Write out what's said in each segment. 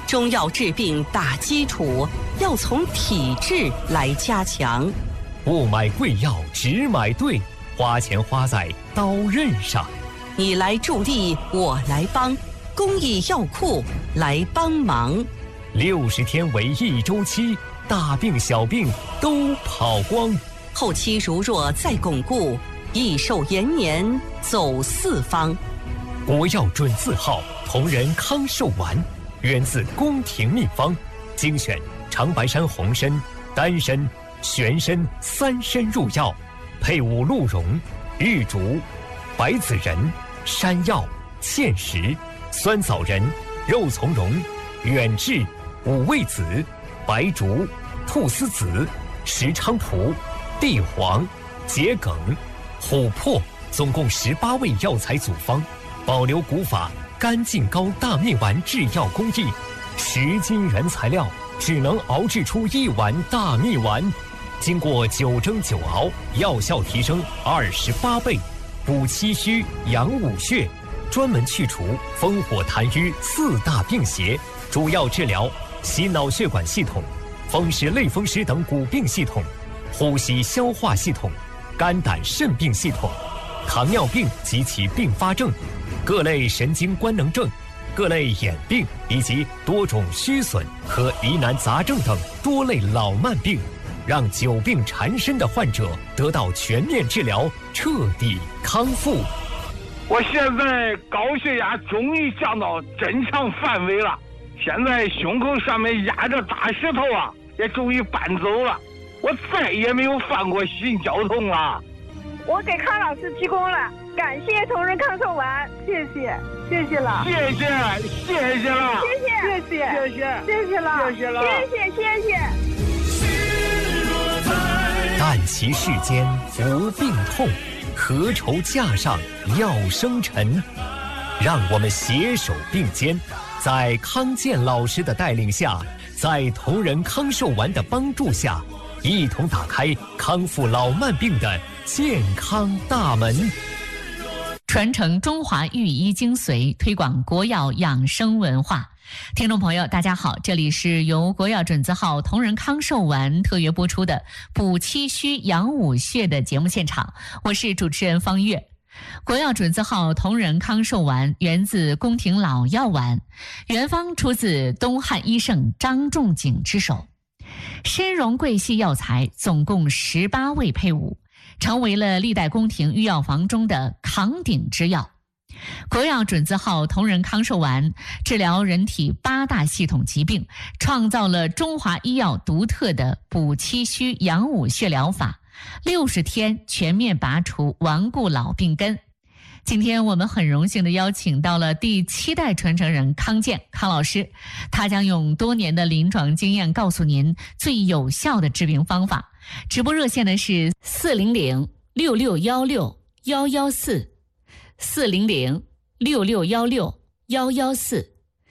中药治病打基础，要从体质来加强。 不买贵药，只买对，花钱花在刀刃上。 你来助力，我来帮，公益药库来帮忙。 60天为1周期，大病小病都跑光。 后期如若再巩固，益寿延年走四方。 国药准字号同仁康寿丸，源自宫廷秘方，精选长白山红参、丹参、玄参3参入药，配伍鹿茸、玉竹、白子仁、山药、芡实、酸枣仁、肉苁蓉、远志、五味子、白术、菟丝子、石菖蒲、地黄、桔梗、琥珀，总共18味药材组方，保留古法干净膏大蜜丸制药工艺，10斤原材料只能熬制出1碗大蜜丸，经过9蒸9熬，药效提升28倍，补气虚养五血，专门去除风火痰瘀4大病邪，主要治疗心脑血管系统、风湿类风湿等骨病系统、呼吸消化系统、肝胆肾病系统、糖尿病及其并发症、各类神经官能症、各类眼病以及多种虚损和疑难杂症等多类老慢病，让久病缠身的患者得到全面治疗，彻底康复。 我现在高血压终于降到正常范围了，现在胸口上面压着大石头啊，也终于搬走了，我再也没有犯过心绞痛了。 我给康老师提供了，感谢同仁康寿丸，谢谢，谢谢了， 谢谢了， 谢谢，谢谢，谢谢了， 谢谢了， 谢谢。 但其世间无病痛，何愁架上药生尘？让我们携手并肩，在康健老师的带领下，在同仁康寿丸的帮助下，一同打开康复老慢病的健康大门， 传承中华御医精髓，推广国药养生文化。听众朋友大家好，这里是由国药准字号同仁康寿丸特约播出的补气虚养五血的节目现场，我是主持人方月。国药准字号同仁康寿丸源自宫廷老药丸，原方出自东汉医圣张仲景之手，参茸桂系药材总共18味配伍，成为了历代宫廷御药房中的扛鼎之药。国药准字号同仁康寿丸治疗人体8大系统疾病，创造了中华医药独特的补气虚养五血疗法，60天全面拔除顽固老病根。今天我们很荣幸地邀请到了第7代传承人康健康老师，他将用多年的临床经验告诉您最有效的治病方法。直播热线呢是400-6616-114 400-6616-114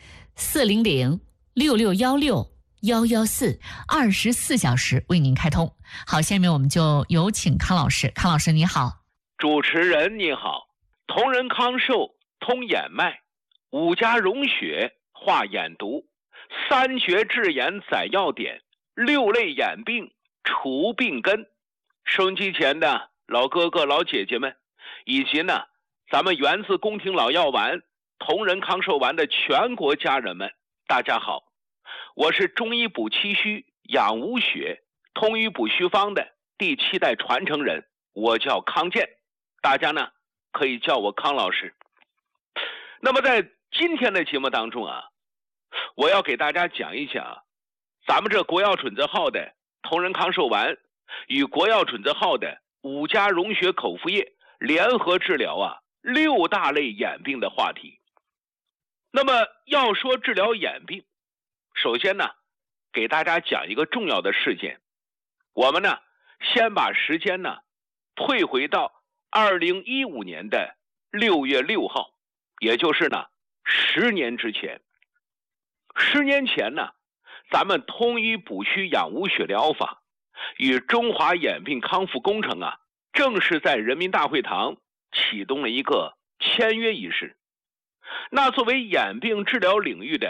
400-6616-114， 24小时为您开通。好，下面我们就有请康老师。康老师你好。 主持人你好。同仁康寿通眼脉，5加溶血化眼毒，3绝治眼载要点，6类眼病除病根。收音机前的老哥哥老姐姐们，以及呢咱们源自宫廷老药丸同仁康寿丸的全国家人们，大家好，我是中医补气虚养五血通医补虚方的第7代传承人，我叫康健，大家呢可以叫我康老师。那么在今天的节目当中啊，我要给大家讲一讲咱们这国药准字号的同仁康寿丸与国药准字号的5加溶血口服液联合治疗啊6大类眼病的话题。那么要说治疗眼病，首先呢给大家讲一个重要的事件。我们呢先把时间呢退回到2015年的6月6号，也就是呢10年之前。10年前呢，咱们通医补虚养五血疗法与中华眼病康复工程啊，正式在人民大会堂启动了一个签约仪式。那作为眼病治疗领域的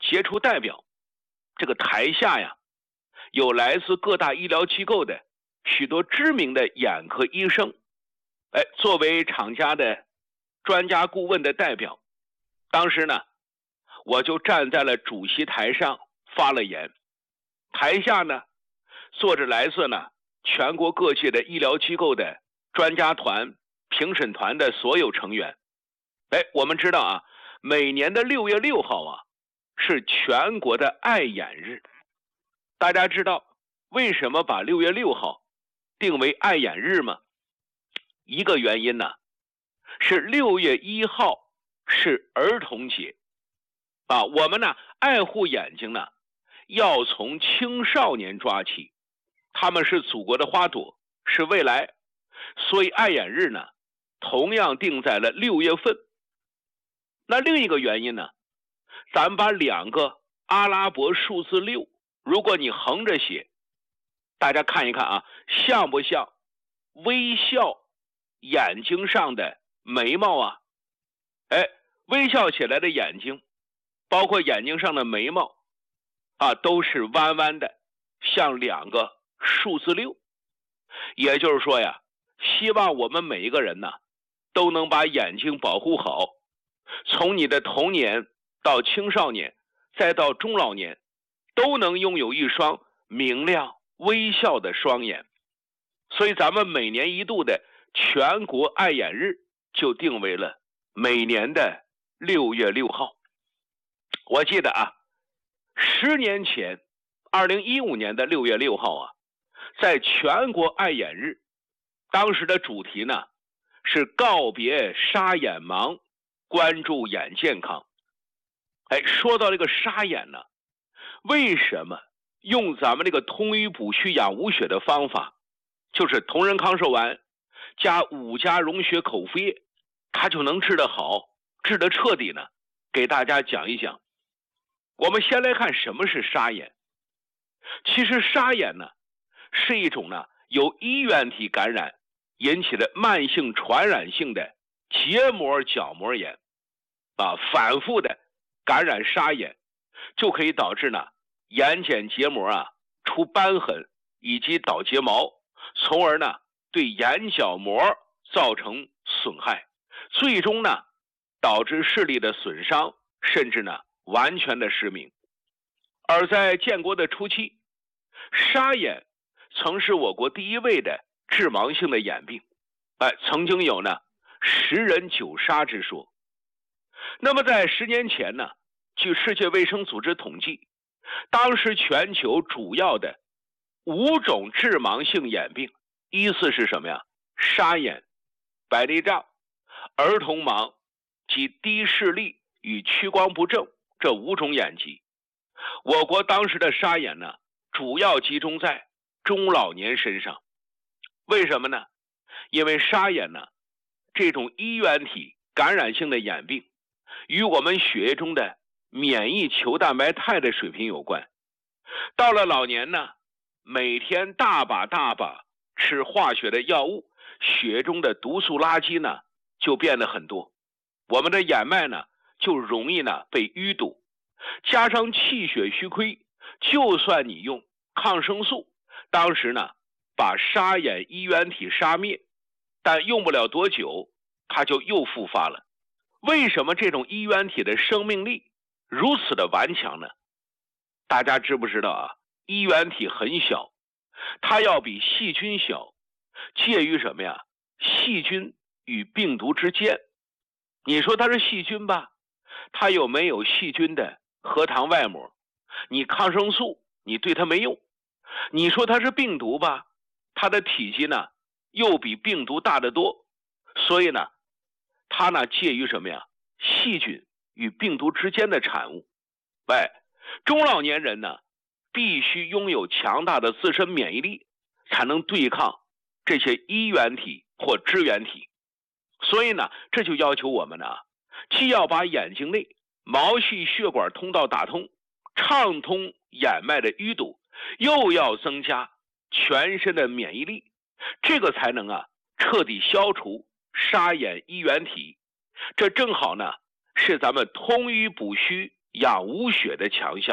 杰出代表，这个台下呀，有来自各大医疗机构的许多知名的眼科医生，作为厂家的专家顾问的代表，当时呢，我就站在了主席台上发了言。台下呢，坐着来自呢全国各界的医疗机构的专家团、评审团的所有成员。我们知道啊，每年的6月6号啊，是全国的爱眼日。大家知道为什么把6月6号定为爱眼日吗？一个原因呢，是6月1号是儿童节啊。我们呢爱护眼睛呢，要从青少年抓起，他们是祖国的花朵，是未来，所以爱眼日呢，同样定在了6月份。那另一个原因呢，咱们把2个阿拉伯数字6，如果你横着写，大家看一看啊，像不像微笑眼睛上的眉毛啊？微笑起来的眼睛，包括眼睛上的眉毛啊，都是弯弯的，像2个数字6。也就是说呀，希望我们每一个人呢，都能把眼睛保护好，从你的童年到青少年，再到中老年，都能拥有一双明亮微笑的双眼。所以咱们每年1度的全国爱眼日就定为了每年的6月6号。我记得啊，10年前2015年的6月6号啊，在全国爱眼日，当时的主题呢是告别沙眼盲，关注眼健康。说到这个沙眼呢，为什么用咱们这个通医补虚养无血的方法，就是同仁康寿丸加5加溶血口服液，它就能治得好，治得彻底呢？给大家讲一讲。我们先来看什么是沙眼。其实沙眼呢，是一种呢由衣原体感染引起的慢性传染性的结膜角膜炎啊，反复的感染沙眼，就可以导致呢眼睑结膜啊出瘢痕以及倒睫毛，从而呢对眼角膜造成损害，最终呢导致视力的损伤，甚至呢完全的失明。而在建国的初期，沙眼曾是我国第1位的致盲性的眼病，曾经有呢10人9沙之说。那么在10年前呢，据世界卫生组织统计，当时全球主要的5种致盲性眼病，依次是什么呀？沙眼、白内障、儿童盲及低视力与屈光不正这5种眼疾。我国当时的沙眼呢，主要集中在中老年身上。为什么呢？因为沙眼呢，这种衣原体感染性的眼病，与我们血液中的免疫球蛋白肽的水平有关。到了老年呢，每天大把吃化学的药物，血中的毒素垃圾呢就变得很多，我们的眼脉呢就容易呢被淤堵，加上气血虚亏，就算你用抗生素，当时呢把沙眼衣原体杀灭，但用不了多久它就又复发了。为什么这种衣原体的生命力如此的顽强呢？大家知不知道啊？衣原体很小，它要比细菌小，介于什么呀？细菌与病毒之间。你说它是细菌吧，它有没有细菌的核糖外膜？你抗生素你对它没用。你说它是病毒吧，它的体积呢又比病毒大得多。所以呢，它呢介于什么呀？细菌与病毒之间的产物。中老年人呢必须拥有强大的自身免疫力，才能对抗这些衣原体或支原体。所以呢，这就要求我们呢，既要把眼睛内毛细血管通道打通，畅通眼脉的淤堵，又要增加全身的免疫力，这个才能彻底消除沙眼衣原体。这正好呢是咱们通瘀补虚养无血的强项。